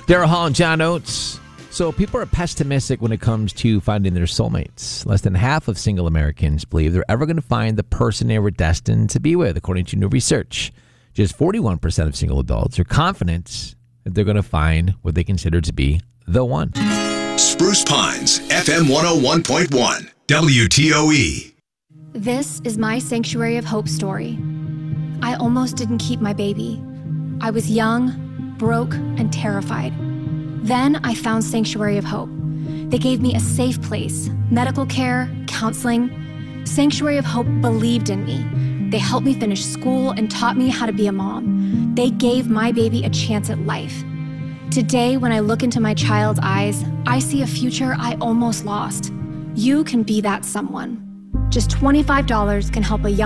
Daryl Hall and John Oates. So people are pessimistic when it comes to finding their soulmates. Less than half of single Americans believe they're ever going to find the person they were destined to be with, according to new research. Just 41% of single adults are confident that they're going to find what they consider to be the one. Spruce Pines, FM 101.1, WTOE. This is my Sanctuary of Hope story. I almost didn't keep my baby. I was young, broke, and terrified. Then I found Sanctuary of Hope. They gave me a safe place, medical care, counseling. Sanctuary of Hope believed in me. They helped me finish school and taught me how to be a mom. They gave my baby a chance at life. Today, when I look into my child's eyes, I see a future I almost lost. You can be that someone. Just $25 can help a young